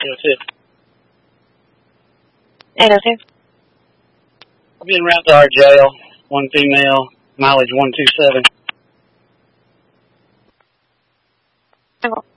802. 802. I'll be en route to our jail. One female, mileage 127.